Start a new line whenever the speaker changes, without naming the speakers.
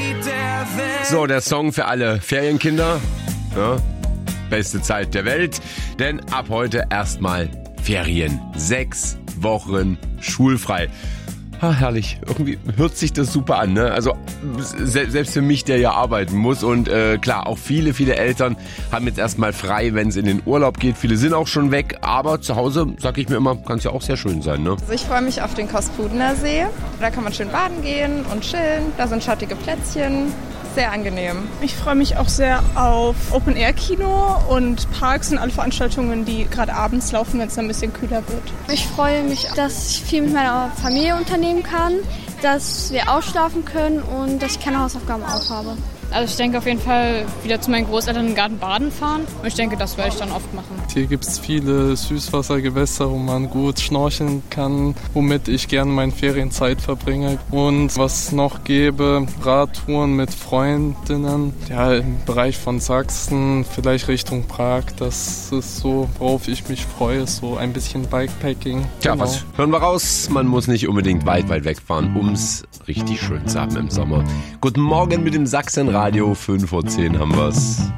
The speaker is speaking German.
So, der Song für alle Ferienkinder. Ja, beste Zeit der Welt. Denn ab heute erstmal Ferien. 6 Wochen schulfrei. Ah, herrlich. Irgendwie hört sich das super an, ne? Also selbst für mich, der ja arbeiten muss. Und klar, auch viele Eltern haben jetzt erstmal frei, wenn es in den Urlaub geht. Viele sind auch schon weg. Aber zu Hause, sag ich mir immer, kann es ja auch sehr schön sein, ne?
Also ich freue mich auf den Kospudener See. Da kann man schön baden gehen und chillen. Da sind schattige Plätzchen. Sehr angenehm.
Ich freue mich auch sehr auf Open-Air-Kino und Parks und alle Veranstaltungen, die gerade abends laufen, wenn es ein bisschen kühler wird.
Ich freue mich, dass ich viel mit meiner Familie unternehmen kann, dass wir ausschlafen können und dass ich keine Hausaufgaben auch habe.
Also ich denke auf jeden Fall wieder zu meinen Großeltern im Garten baden fahren. Und ich denke, das werde ich dann oft machen.
Hier gibt es viele Süßwassergewässer, wo man gut schnorcheln kann, womit ich gerne meine Ferienzeit verbringe. Und was noch gäbe, Radtouren mit Freundinnen, ja, im Bereich von Sachsen, vielleicht Richtung Prag. Das ist so, worauf ich mich freue, so ein bisschen Bikepacking.
Tja, genau. Was hören wir raus? Man muss nicht unbedingt weit wegfahren, um es richtig schön zu haben im Sommer. Guten Morgen mit dem Sachsenradio, 5:10 haben wir's.